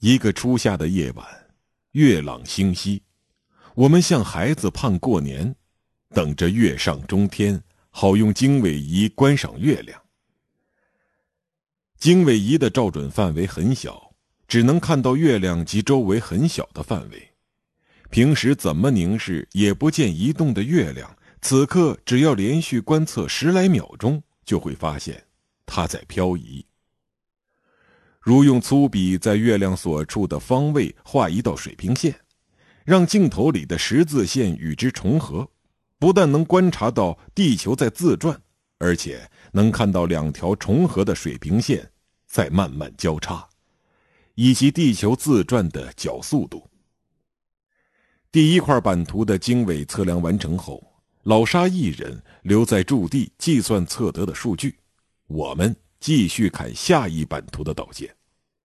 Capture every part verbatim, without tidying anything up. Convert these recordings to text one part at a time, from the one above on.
一个初夏的夜晚，月朗星稀，我们像孩子盼过年，等着月上中天，好用经纬仪观赏月亮。经纬仪的照准范围很小，只能看到月亮及周围很小的范围。平时怎么凝视也不见移动的月亮，此刻只要连续观测十来秒钟，就会发现它在漂移。如用粗笔在月亮所处的方位画一道水平线，让镜头里的十字线与之重合，不但能观察到地球在自转，而且能看到两条重合的水平线在慢慢交叉，以及地球自转的角速度。第一块版图的经纬测量完成后，老沙一人留在驻地计算测得的数据，我们继续看下一版图的导线。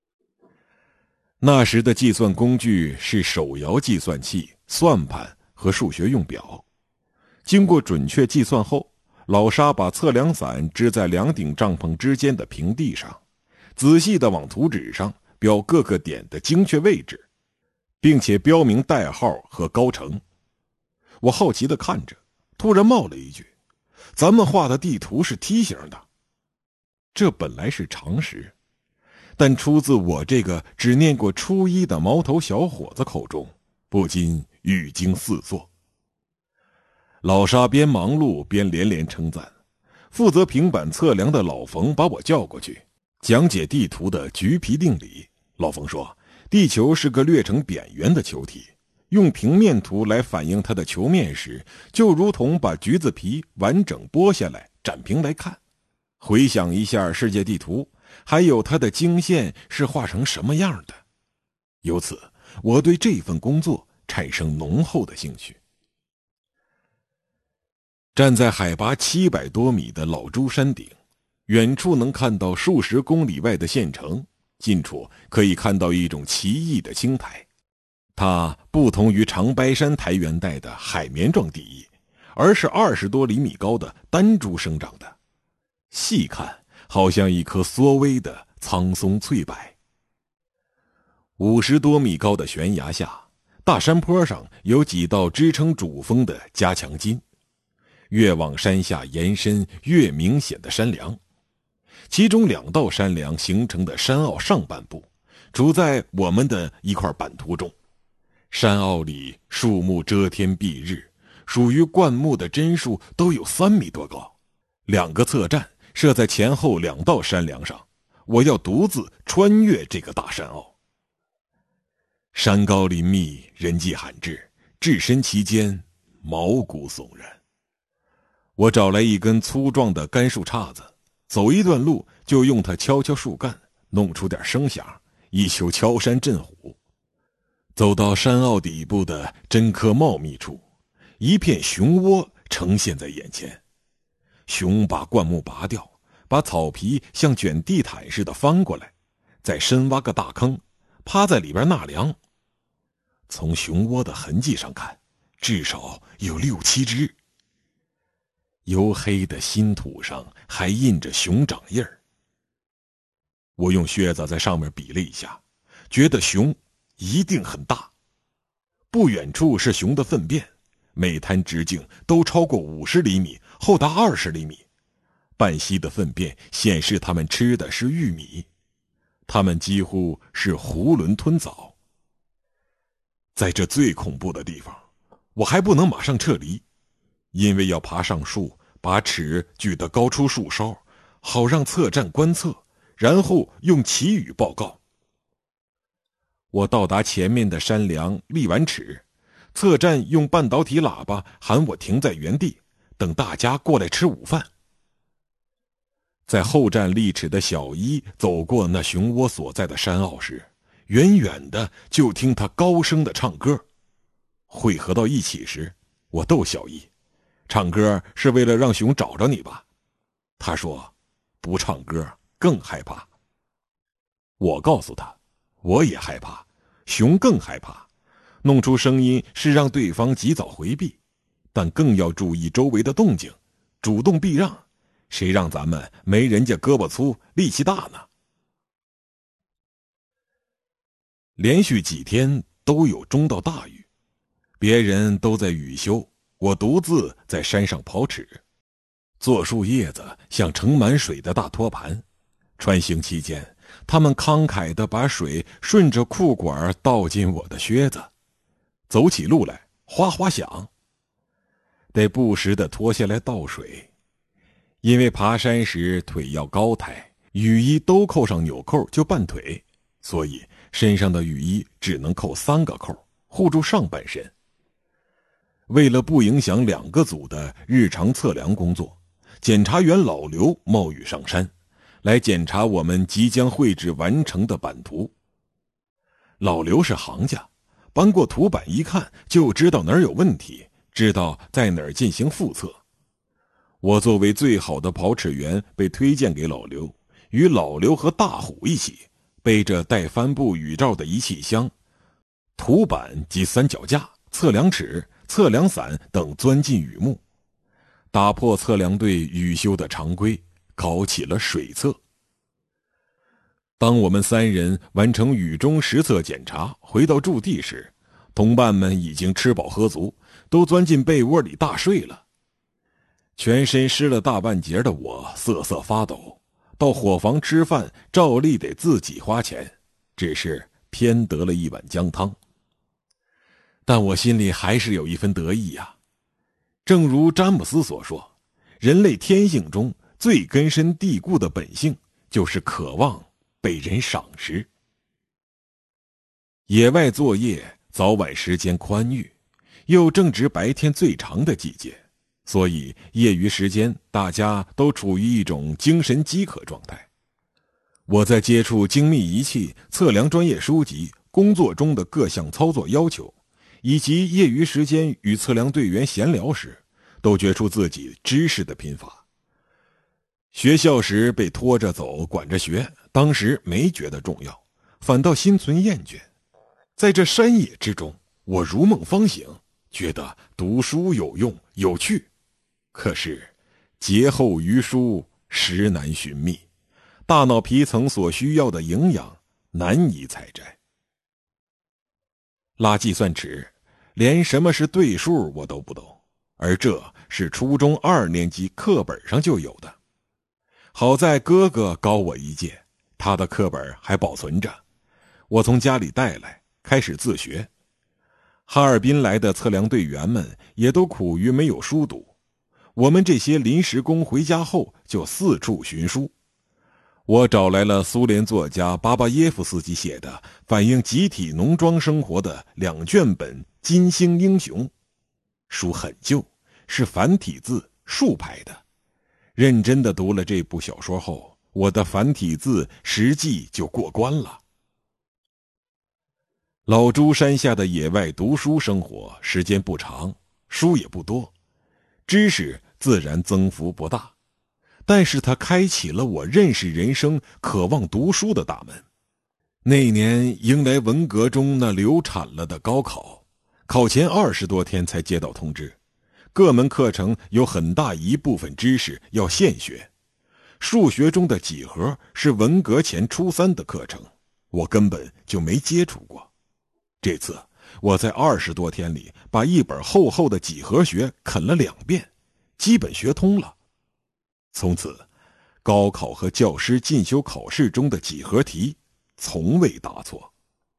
那时的计算工具是手摇计算器、算盘和数学用表。经过准确计算后，老沙把测量伞支在两顶帐篷之间的平地上，仔细地往图纸上标各个点的精确位置，并且标明代号和高程。我好奇地看着，突然冒了一句：“咱们画的地图是梯形的。”这本来是常识，但出自我这个只念过初一的毛头小伙子口中，不禁语惊四座。老沙边忙碌边连连称赞，负责平板测量的老冯把我叫过去，讲解地图的橘皮定理。老冯说，地球是个略呈扁圆的球体，用平面图来反映它的球面时，就如同把橘子皮完整剥下来展平来看。回想一下世界地图，还有它的经线是画成什么样的。由此，我对这份工作产生浓厚的兴趣。站在海拔七百多米的老朱山顶，远处能看到数十公里外的县城，近处可以看到一种奇异的青苔。它不同于长白山苔原带的海绵状地衣，而是二十多厘米高的单株生长的，细看好像一棵缩微的苍松翠柏。五十多米高的悬崖下，大山坡上有几道支撑主峰的加强筋，越往山下延伸越明显的山梁。其中两道山梁形成的山坳上半部处在我们的一块版图中，山坳里树木遮天蔽日，属于灌木的针数都有三米多高。两个侧站设在前后两道山梁上，我要独自穿越这个大山坳。山高林密，人迹罕至，置身其间，毛骨悚然。我找来一根粗壮的干树叉子，走一段路就用它敲敲树干，弄出点声响，以求敲山震虎。走到山坳底部的针科茂密处，一片熊窝呈现在眼前。熊把灌木拔掉，把草皮像卷地毯似的翻过来，再深挖个大坑，趴在里边纳凉。从熊窝的痕迹上看，至少有六七只。黝黑的新土上还印着熊掌印儿。我用靴子在上面比了一下，觉得熊一定很大。不远处是熊的粪便，每滩直径都超过五十厘米，厚达二十厘米。半稀的粪便显示它们吃的是玉米，它们几乎是囫囵吞枣。在这最恐怖的地方，我还不能马上撤离，因为要爬上树，把尺举得高出树梢，好让侧站观测，然后用祈语报告。我到达前面的山梁，立完尺，侧站用半导体喇叭喊我停在原地，等大家过来吃午饭。在后站立尺的小一走过那熊窝所在的山坳时，远远的就听他高声的唱歌。汇合到一起时，我逗小一，唱歌是为了让熊找着你吧？他说，不唱歌更害怕。我告诉他，我也害怕，熊更害怕。弄出声音是让对方及早回避，但更要注意周围的动静，主动避让。谁让咱们没人家胳膊粗力气大呢？ 连续几天都有中到大雨，别人都在雨休，我独自在山上刨齿。柞树叶子像盛满水的大托盘，穿行期间，他们慷慨地把水顺着裤管倒进我的靴子，走起路来哗哗响，得不时地脱下来倒水。因为爬山时腿要高抬，雨衣都扣上纽扣就绊腿，所以身上的雨衣只能扣三个扣，护住上半身。为了不影响两个组的日常测量工作，检查员老刘冒雨上山，来检查我们即将绘制完成的版图。老刘是行家，搬过图板一看就知道哪儿有问题，知道在哪儿进行复测。我作为最好的刨齿员被推荐给老刘，与老刘和大虎一起背着带帆布雨罩的仪器箱、图板及三脚架、测量尺、测量伞等钻进雨幕，打破测量队雨休的常规，搞起了水测。当我们三人完成雨中实测检查，回到驻地时，同伴们已经吃饱喝足，都钻进被窝里大睡了。全身湿了大半截的我瑟瑟发抖，到伙房吃饭照例得自己花钱，只是偏得了一碗姜汤。但我心里还是有一分得意呀。正如詹姆斯所说，人类天性中最根深蒂固的本性就是渴望被人赏识。野外作业早晚时间宽裕，又正值白天最长的季节，所以业余时间大家都处于一种精神饥渴状态。我在接触精密仪器、测量专业书籍、工作中的各项操作要求，以及业余时间与测量队员闲聊时，都觉出自己知识的贫乏。学校时被拖着走，管着学，当时没觉得重要，反倒心存厌倦。在这山野之中，我如梦方醒，觉得读书有用有趣。可是劫后余书，实难寻觅，大脑皮层所需要的营养难以采摘。拉计算尺，连什么是对数我都不懂，而这是初中二年级课本上就有的。好在哥哥高我一届，他的课本还保存着，我从家里带来，开始自学。哈尔滨来的测量队员们也都苦于没有书读，我们这些临时工回家后就四处寻书。我找来了苏联作家巴巴耶夫斯基写的反映集体农庄生活的两卷本《金星英雄》，书很旧，是繁体字竖排的。认真地读了这部小说后，我的繁体字实际就过关了。老朱山下的野外读书生活时间不长，书也不多，知识自然增幅不大，但是它开启了我认识人生、渴望读书的大门。那年迎来文革中那流产了的高考，考前二十多天才接到通知，各门课程有很大一部分知识要现学。数学中的几何是文革前初三的课程，我根本就没接触过。这次我在二十多天里把一本厚厚的几何学啃了两遍，基本学通了。从此，高考和教师进修考试中的几何题从未答错。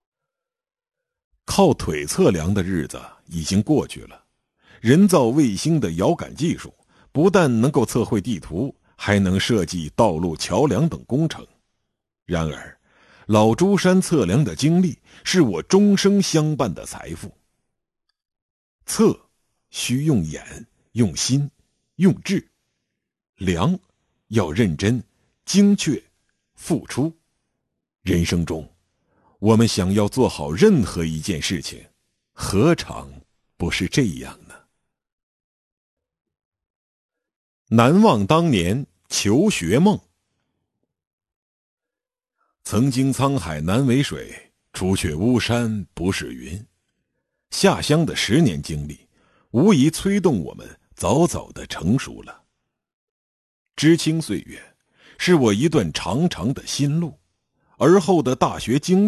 靠腿测量的日子已经过去了，人造卫星的遥感技术不但能够测绘地图，还能设计道路、桥梁等工程。然而，老朱山测量的经历是我终生相伴的财富。测需用眼、用心、用智；量要认真、精确、付出。人生中，我们想要做好任何一件事情，何尝不是这样呢？难忘当年求学梦。曾经沧海难为水，除却巫山不是云。下乡的十年经历，无疑催动我们早早的成熟了。知青岁月，是我一段长长的心路，而后的大学经历